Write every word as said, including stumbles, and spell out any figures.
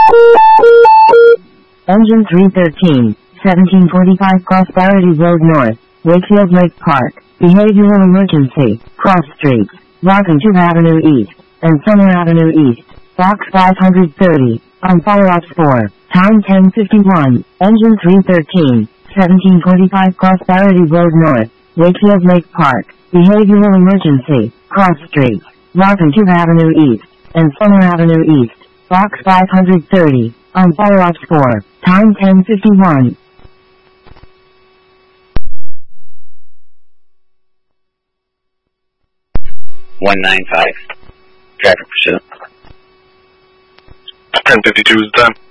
Engine three thirteen, seventeen forty-five Prosperity Road North, Wakefield Lake Park, Behavioral Emergency, Cross Streets, Washington Avenue East, and Summer Avenue East, Box five hundred thirty, on follow-ups for, time ten fifty-one, Engine three thirteen, seventeen forty-five Prosperity Road North, Wakefield Lake Park, Behavioral Emergency, Cross Streets, Washington Avenue East, and Summer Avenue East, Box five hundred thirty, on follow-ups for, time ten fifty-one. one nine five. Traffic pursuit. ten fifty-two is the time.